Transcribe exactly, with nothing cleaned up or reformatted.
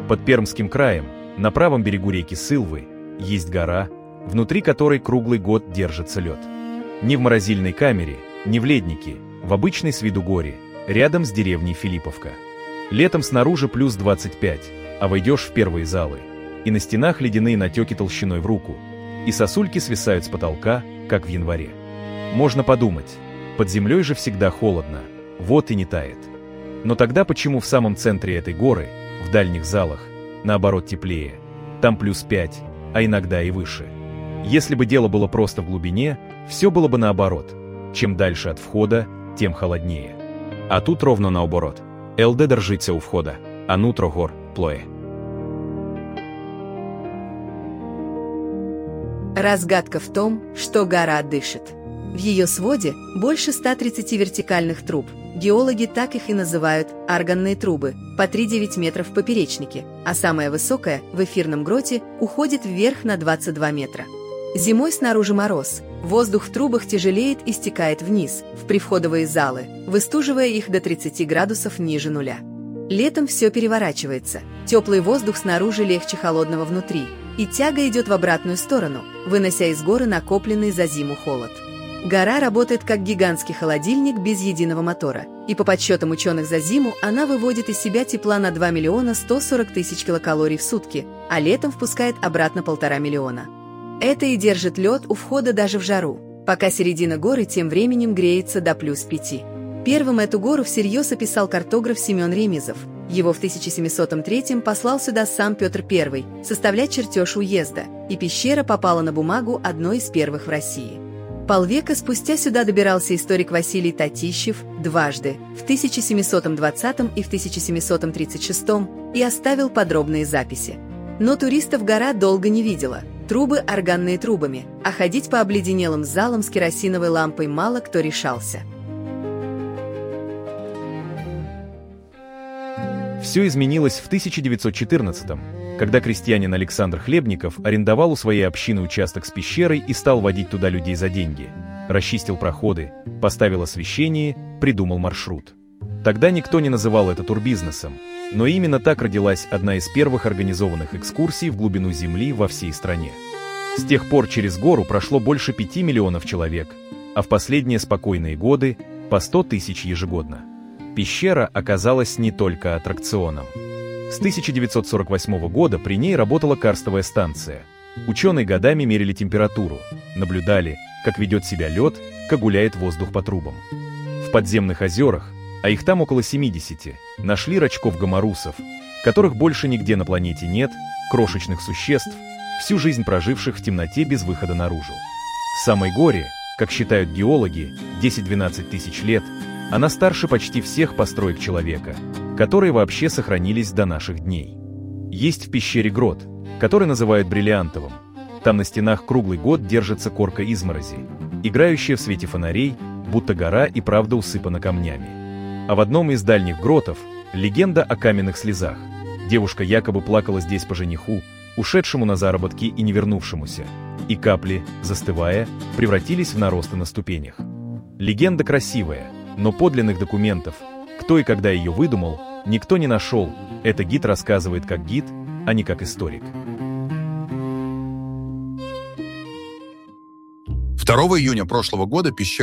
Под Пермским краем, на правом берегу реки Сылвы, есть гора, внутри которой круглый год держится лед. Ни в морозильной камере, ни в леднике, в обычной с виду горе, рядом с деревней Филипповка. Летом снаружи плюс двадцать пять, а войдешь в первые залы, и на стенах ледяные натеки толщиной в руку, и сосульки свисают с потолка, как в январе. Можно подумать, под землей же всегда холодно, вот и не тает. Но тогда почему в самом центре этой горы, в дальних залах, наоборот теплее, там плюс пять, а иногда и выше? Если бы дело было просто в глубине, все было бы наоборот. Чем дальше от входа, тем холоднее. А тут ровно наоборот. ЛД держиться у входа, а нутро гор плоє. Разгадка в том, что гора дышит. В ее своде больше ста тридцати вертикальных труб. Геологи так их и называют органные трубы, по три-девять метров в поперечнике, а самая высокая, в эфирном гроте, уходит вверх на двадцать два метра. Зимой снаружи мороз, воздух в трубах тяжелеет и стекает вниз, в привходовые залы, выстуживая их до тридцати градусов ниже нуля. Летом все переворачивается, теплый воздух снаружи легче холодного внутри, и тяга идет в обратную сторону, вынося из горы накопленный за зиму холод. Гора работает как гигантский холодильник без единого мотора, и по подсчетам ученых за зиму она выводит из себя тепла на два миллиона сто сорок тысяч килокалорий в сутки, а летом впускает обратно полтора миллиона. Это и держит лед у входа даже в жару, пока середина горы тем временем греется до плюс пяти. Первым эту гору всерьез описал картограф Семен Ремизов. Его в тысяча семьсот третьем послал сюда сам Петр Первый составлять чертеж уезда, и пещера попала на бумагу одной из первых в России. Полвека спустя сюда добирался историк Василий Татищев дважды, в тысяча семьсот двадцатом и в тысяча семьсот тридцать шестом, и оставил подробные записи. Но туристов гора долго не видела. Трубы органные трубами, а ходить по обледенелым залам с керосиновой лампой мало кто решался. Все изменилось в тысяча девятьсот четырнадцатом, когда крестьянин Александр Хлебников арендовал у своей общины участок с пещерой и стал водить туда людей за деньги. Расчистил проходы, поставил освещение, придумал маршрут. Тогда никто не называл это турбизнесом, но именно так родилась одна из первых организованных экскурсий в глубину Земли во всей стране. С тех пор через гору прошло больше пяти миллионов человек, а в последние спокойные годы – по сто тысяч ежегодно. Пещера оказалась не только аттракционом. С тысяча девятьсот сорок восьмого года при ней работала карстовая станция. Ученые годами мерили температуру, наблюдали, как ведет себя лед, как гуляет воздух по трубам. В подземных озерах, а их там около семидесяти, нашли рачков-гоморусов, которых больше нигде на планете нет, крошечных существ, всю жизнь проживших в темноте без выхода наружу. В самой горе, как считают геологи, десять-двенадцать тысяч лет, она старше почти всех построек человека, которые вообще сохранились до наших дней. Есть в пещере грот, который называют бриллиантовым. Там на стенах круглый год держится корка изморози, играющая в свете фонарей, будто гора и правда усыпана камнями. А в одном из дальних гротов легенда о каменных слезах. Девушка якобы плакала здесь по жениху, ушедшему на заработки и не вернувшемуся, и капли, застывая, превратились в наросты на ступенях. Легенда красивая, но подлинных документов, кто и когда ее выдумал, никто не нашел. Это гид рассказывает как гид, а не как историк. второго июня прошлого года пещера